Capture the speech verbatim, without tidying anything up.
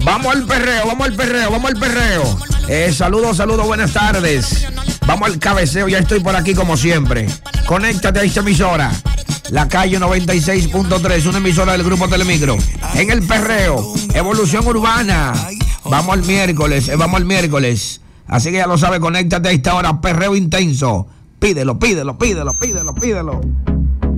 Vamos al perreo, vamos al perreo, vamos al perreo. Eh, saludos, saludos, buenas tardes. Vamos al cabeceo, ya estoy por aquí como siempre. Conéctate a esta emisora, La Calle noventa y seis punto tres, una emisora del Grupo Telemicro. En el perreo, Evolución Urbana. Vamos al miércoles, eh, vamos al miércoles. Así que ya lo sabe, conéctate a esta hora, perreo intenso. Pídelo, pídelo, pídelo, pídelo, pídelo.